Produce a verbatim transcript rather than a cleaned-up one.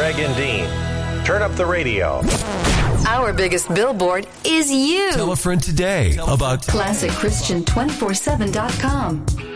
Greg and Dean. Turn up the radio. Our biggest billboard is you. Tell a friend today about Classic Christian two forty-seven dot com.